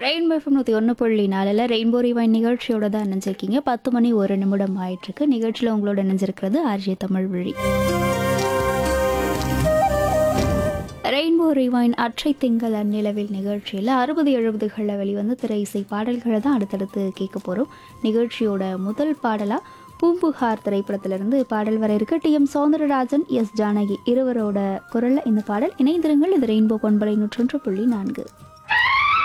Rainbow FM 101.4 rainbow ரிவைன் நிகழ்ச்சியோட தான் நினைச்சிருக்கீங்க. 10 மணி 1 நிமிடம் ஆயிட்டிருக்கு. நிகழ்ச்சியில் உங்களோட நினைஞ்சிருக்கிறது ஆர்ஜே தமிழ்வழி. ரெயின்போ ரிவைன் அற்றை திங்கள் அந்நிலவில் நிகழ்ச்சியில் 60-70களில் வெளிவந்த திரை இசை பாடல்களை தான் அடுத்தடுத்து கேட்க போகிறோம். நிகழ்ச்சியோட முதல் பாடலாக பூம்புகார் திரைப்படத்திலிருந்து பாடல் வர இருக்கு. டி.எம். சௌந்தரராஜன், எஸ். ஜானகி இருவரோட குரலில் இந்த பாடல். இணைந்திருங்கள். இது ரெயின்போ 101.4.